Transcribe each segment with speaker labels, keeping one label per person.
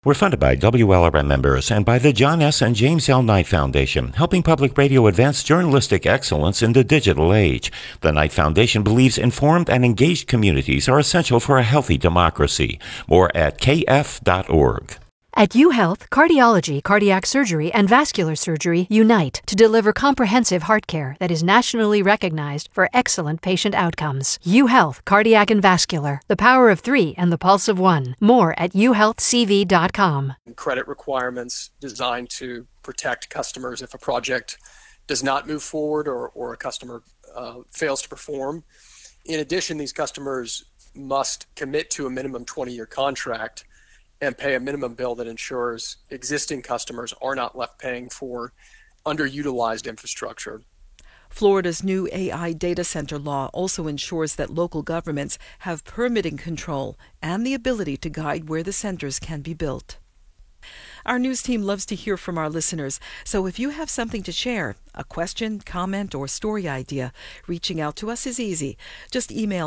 Speaker 1: We're funded by WLRN members and by the John S. and James L. Knight Foundation, helping public radio advance journalistic excellence in the digital age. The Knight Foundation believes informed and engaged communities are essential for a healthy democracy. More at kf.org.
Speaker 2: At UHealth, cardiology, cardiac surgery, and vascular surgery unite to deliver comprehensive heart care that is nationally recognized for excellent patient outcomes. UHealth, cardiac and vascular, the power of 3 and the pulse of 1. More at uhealthcv.com.
Speaker 3: Credit requirements designed to protect customers if a project does not move forward or a customer fails to perform. In addition, these customers must commit to a minimum 20-year contract and pay a minimum bill that ensures existing customers are not left paying for underutilized infrastructure.
Speaker 4: Florida's new AI data center law also ensures that local governments have permitting control and the ability to guide where the centers can be built. Our news team loves to hear from our listeners, so if you have something to share, a question, comment, or story idea, reaching out to us is easy. Just email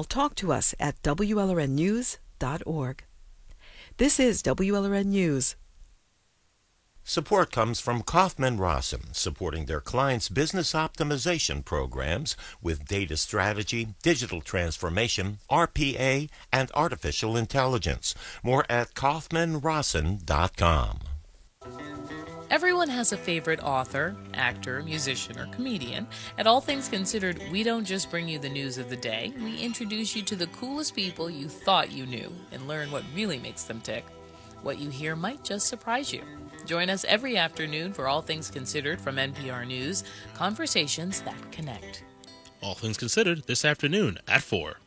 Speaker 4: talktous@WLRNnews.org. This is WLRN News.
Speaker 5: Support comes from Kaufman Rossum, supporting their clients' business optimization programs with data strategy, digital transformation, RPA, and artificial intelligence. More at kaufmanrossum.com.
Speaker 6: Everyone has a favorite author, actor, musician, or comedian. At All Things Considered, we don't just bring you the news of the day. We introduce you to the coolest people you thought you knew and learn what really makes them tick. What you hear might just surprise you. Join us every afternoon for All Things Considered from NPR News, conversations that connect.
Speaker 7: All Things Considered this afternoon at 4.